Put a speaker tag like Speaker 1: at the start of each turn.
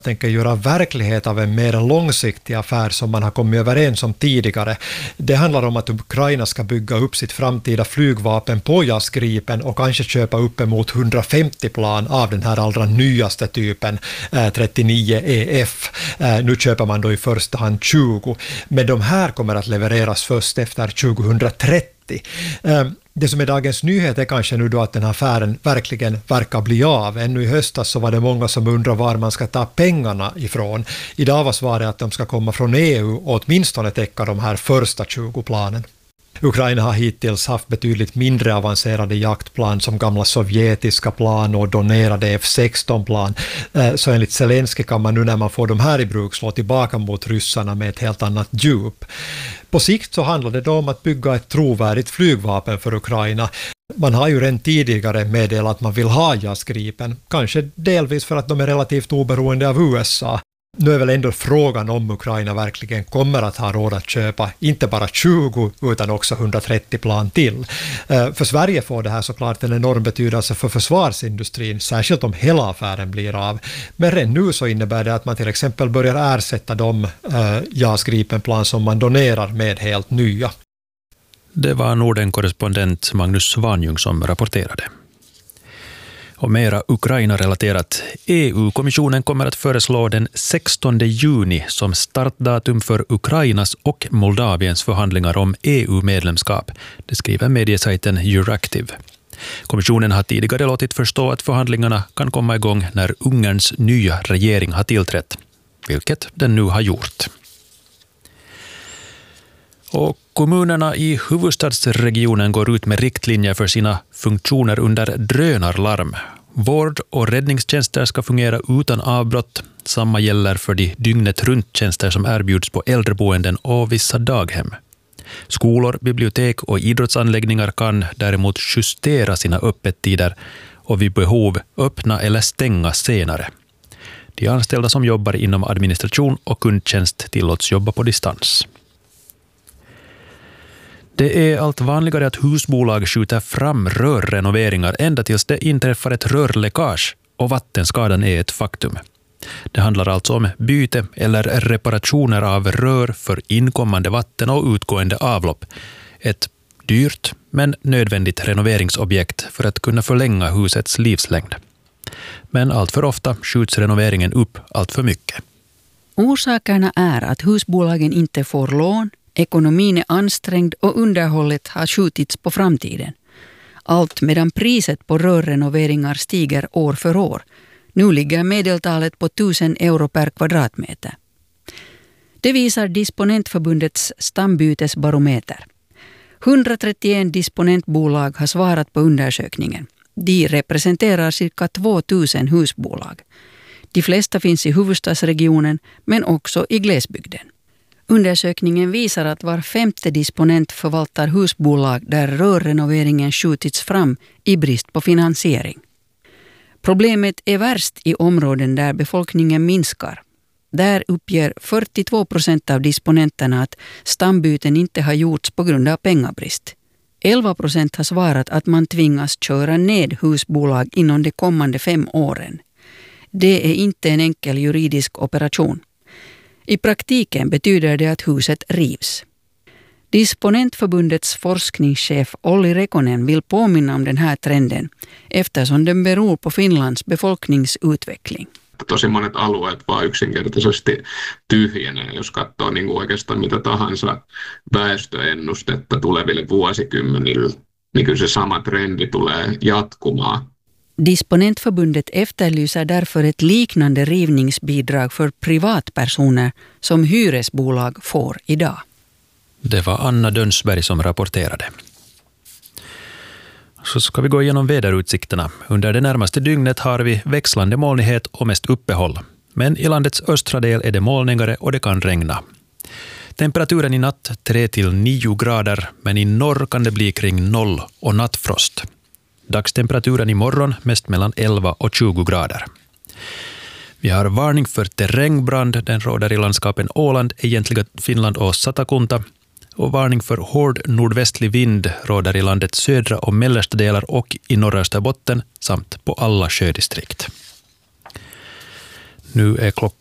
Speaker 1: tänker göra verklighet av en mer långsiktig affär som man har kommit överens om tidigare. Det handlar om att Ukraina ska bygga upp sitt framtida flygvapen på JAS Gripen och kanske köpa upp emot 150 plan av den här allra nyaste typen 39 EF. Nu köper man då i första hand 20, men de här kommer att levereras först efter 2030. Det som är dagens nyhet är kanske nu då att den här affären verkligen verkar bli av. Ännu i höstas så var det många som undrar var man ska ta pengarna ifrån. Idag var svaret att de ska komma från EU och åtminstone täcka de här första 20 planen. Ukraina har hittills haft betydligt mindre avancerade jaktplan som gamla sovjetiska plan och donerade F-16-plan. Så enligt Zelensky kan man nu när man får de här i bruk slå tillbaka mot ryssarna med ett helt annat djup. På sikt så handlar det då om att bygga ett trovärdigt flygvapen för Ukraina. Man har ju redan tidigare meddelat att man vill ha JAS Gripen, kanske delvis för att de är relativt oberoende av USA. Nu är väl ändå frågan om Ukraina verkligen kommer att ha råd att köpa inte bara 20 utan också 130 plan till. För Sverige får det här såklart en enorm betydelse för försvarsindustrin, särskilt om hela affären blir av. Men redan nu så innebär det att man till exempel börjar ersätta de JAS Gripen-plan som man donerar med helt nya.
Speaker 2: Det var Norden-korrespondent Magnus Svanjung som rapporterade. Och mera Ukraina-relaterat. EU-kommissionen kommer att föreslå den 16 juni som startdatum för Ukrainas och Moldaviens förhandlingar om EU-medlemskap. Det skriver mediesajten Euractiv. Kommissionen har tidigare låtit förstå att förhandlingarna kan komma igång när Ungerns nya regering har tillträtt, vilket den nu har gjort. Och kommunerna i huvudstadsregionen går ut med riktlinjer för sina funktioner under drönarlarm. Vård- och räddningstjänster ska fungera utan avbrott. Samma gäller för de dygnet runt-tjänster som erbjuds på äldreboenden och vissa daghem. Skolor, bibliotek och idrottsanläggningar kan däremot justera sina öppettider och vid behov öppna eller stänga senare. De anställda som jobbar inom administration och kundtjänst tillåts jobba på distans. Det är allt vanligare att husbolag skjuter fram rörrenoveringar ända tills det inträffar ett rörläckage och vattenskadan är ett faktum. Det handlar alltså om byte eller reparationer av rör för inkommande vatten och utgående avlopp. Ett dyrt men nödvändigt renoveringsobjekt för att kunna förlänga husets livslängd. Men allt för ofta skjuts renoveringen upp allt för mycket.
Speaker 3: Orsakerna är att husbolagen inte får lån, ekonomin är ansträngd och underhållet har skjutits på framtiden. Allt medan priset på rörrenoveringar stiger år för år. Nu ligger medeltalet på 1000 euro per kvadratmeter. Det visar Disponentförbundets stambytesbarometer. 131 disponentbolag har svarat på undersökningen. De representerar cirka 2000 husbolag. De flesta finns i huvudstadsregionen men också i glesbygden. Undersökningen visar att var femte disponent förvaltar husbolag där rörrenoveringen skjutits fram i brist på finansiering. Problemet är värst i områden där befolkningen minskar. Där uppger 42% av disponenterna att stambyten inte har gjorts på grund av pengabrist. 11% har svarat att man tvingas köra ned husbolag inom de kommande 5 åren. Det är inte en enkel juridisk operation. I praktiken betyder det att huset rivs. Disponentförbundets forskningschef Olli Rekonen vill påminna om den här trenden eftersom den beror på Finlands befolkningsutveckling.
Speaker 4: Tosi monet alueet vaan yksinkertaisesti tyhjenee, jos katsoo niin kuin oikeastaan mitä tahansa väestöennustetta tuleville vuosikymmenille, niin kyllä se sama trendi tulee jatkumaan.
Speaker 3: Disponentförbundet efterlyser därför ett liknande rivningsbidrag för privatpersoner som hyresbolag får idag.
Speaker 2: Det var Anna Dönsberg som rapporterade. Så ska vi gå igenom väderutsikterna. Under det närmaste dygnet har vi växlande molnighet och mest uppehåll. Men i landets östra del är det molnigare och det kan regna. Temperaturen i natt 3-9 grader, men i norr kan det bli kring 0 och nattfrost. Dagstemperaturen i morgon mest mellan 11 och 20 grader. Vi har varning för terrängbrand, den råder i landskapen Åland, egentliga Finland och Satakunta. Och varning för hård nordvästlig vind råder i landets södra och mellersta delar och i norra Österbotten samt på alla sjödistrikt. Nu är klockan